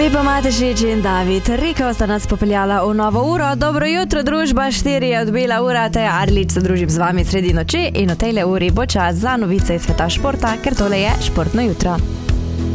Lepa Matešič in David Rikov sta nas popeljala v novo uro. Dobro jutro, družba, 4 je odbila ura, Teja Arlič se družim z vami sredi noči in v tejle uri bo čas za novice iz sveta športa, ker tole je Športno jutro.